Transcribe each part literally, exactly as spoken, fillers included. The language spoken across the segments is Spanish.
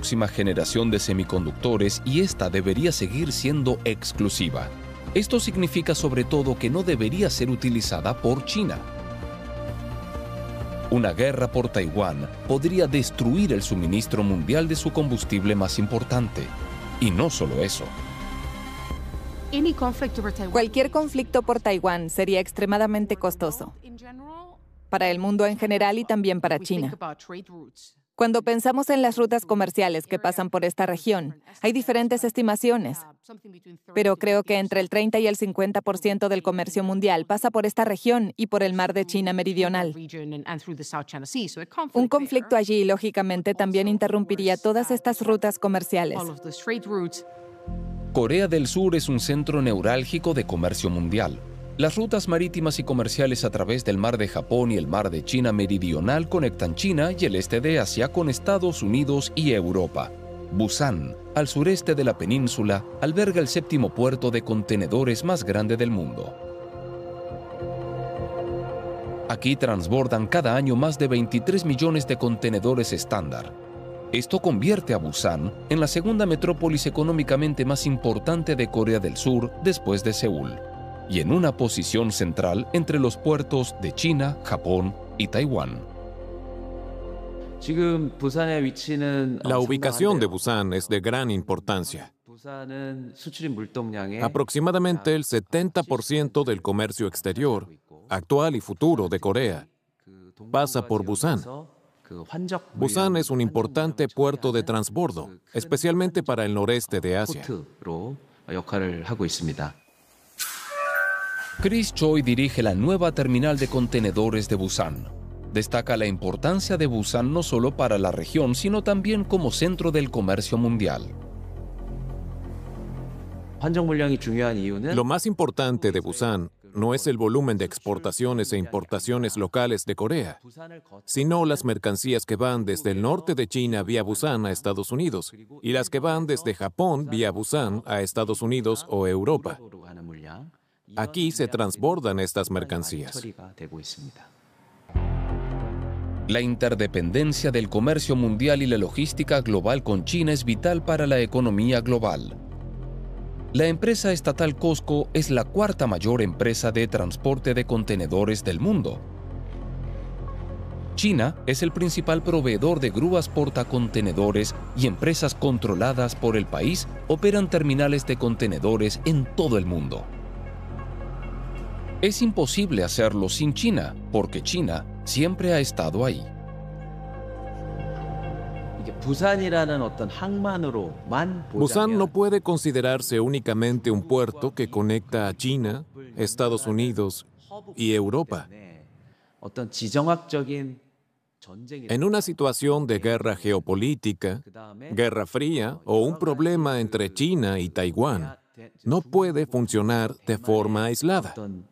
próxima generación de semiconductores y esta debería seguir siendo exclusiva. Esto significa sobre todo que no debería ser utilizada por China. Una guerra por Taiwán podría destruir el suministro mundial de su combustible más importante. Y no solo eso. Cualquier conflicto por Taiwán sería extremadamente costoso para el mundo en general y también para China. Cuando pensamos en las rutas comerciales que pasan por esta región, hay diferentes estimaciones, pero creo que entre el treinta y el cincuenta por ciento del comercio mundial pasa por esta región y por el mar de China Meridional. Un conflicto allí, lógicamente, también interrumpiría todas estas rutas comerciales. Corea del Sur es un centro neurálgico de comercio mundial. Las rutas marítimas y comerciales a través del mar de Japón y el mar de China Meridional conectan China y el este de Asia con Estados Unidos y Europa. Busan, al sureste de la península, alberga el séptimo puerto de contenedores más grande del mundo. Aquí transbordan cada año más de veintitrés millones de contenedores estándar. Esto convierte a Busan en la segunda metrópolis económicamente más importante de Corea del Sur después de Seúl, y en una posición central entre los puertos de China, Japón y Taiwán. La ubicación de Busan es de gran importancia. Aproximadamente el setenta por ciento del comercio exterior, actual y futuro de Corea, pasa por Busan. Busan es un importante puerto de transbordo, especialmente para el noreste de Asia. Chris Choi dirige la nueva terminal de contenedores de Busan. Destaca la importancia de Busan no solo para la región, sino también como centro del comercio mundial. Lo más importante de Busan no es el volumen de exportaciones e importaciones locales de Corea, sino las mercancías que van desde el norte de China vía Busan a Estados Unidos y las que van desde Japón vía Busan a Estados Unidos o Europa. Aquí se transbordan estas mercancías. La interdependencia del comercio mundial y la logística global con China es vital para la economía global. La empresa estatal COSCO es la cuarta mayor empresa de transporte de contenedores del mundo. China es el principal proveedor de grúas portacontenedores y empresas controladas por el país operan terminales de contenedores en todo el mundo. Es imposible hacerlo sin China, porque China siempre ha estado ahí. Busan no puede considerarse únicamente un puerto que conecta a China, Estados Unidos y Europa. En una situación de guerra geopolítica, guerra fría o un problema entre China y Taiwán, no puede funcionar de forma aislada.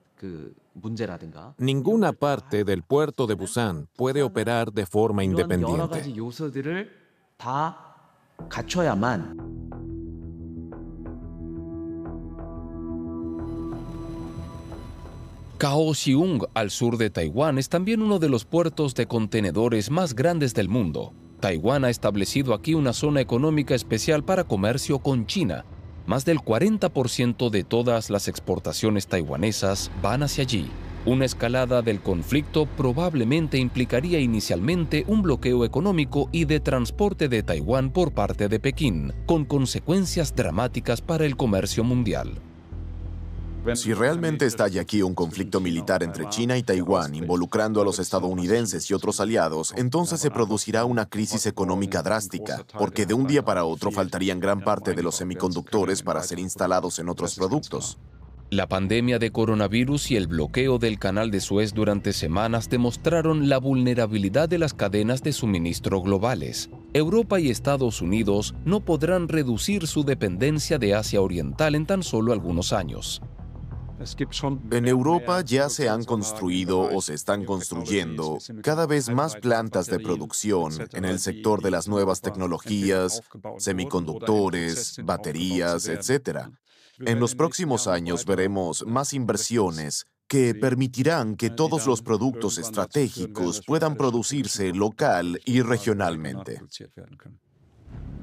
Ninguna parte del puerto de Busan puede operar de forma independiente. Kaohsiung, al sur de Taiwán, es también uno de los puertos de contenedores más grandes del mundo. Taiwán ha establecido aquí una zona económica especial para comercio con China. Más del cuarenta por ciento de todas las exportaciones taiwanesas van hacia allí. Una escalada del conflicto probablemente implicaría inicialmente un bloqueo económico y de transporte de Taiwán por parte de Pekín, con consecuencias dramáticas para el comercio mundial. Si realmente estalla aquí un conflicto militar entre China y Taiwán, involucrando a los estadounidenses y otros aliados, entonces se producirá una crisis económica drástica, porque de un día para otro faltarían gran parte de los semiconductores para ser instalados en otros productos. La pandemia de coronavirus y el bloqueo del canal de Suez durante semanas demostraron la vulnerabilidad de las cadenas de suministro globales. Europa y Estados Unidos no podrán reducir su dependencia de Asia Oriental en tan solo algunos años. En Europa ya se han construido o se están construyendo cada vez más plantas de producción en el sector de las nuevas tecnologías, semiconductores, baterías, etcétera. En los próximos años veremos más inversiones que permitirán que todos los productos estratégicos puedan producirse local y regionalmente.